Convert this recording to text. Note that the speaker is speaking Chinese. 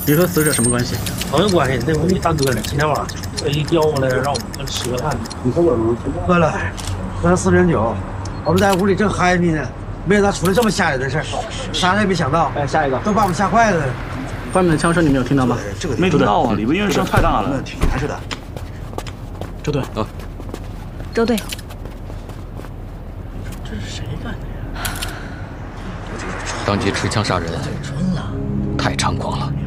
你和死者什么关系？ 朋友关系，那我你大哥呢？今天晚上特意叫我来让我们吃个饭。你喝酒吗？喝了，喝了4瓶酒。我们在屋里正 happy 呢，没想到出了这么吓人的事儿，啥也没想到。哎，下一个都把我们吓坏了。 外面的枪声你没有听到吗？ 这个没听到啊，里边因为声太大了。挺严实的。 周队， 周队， 这是谁干的呀？ 当街持枪杀人，太猖狂了。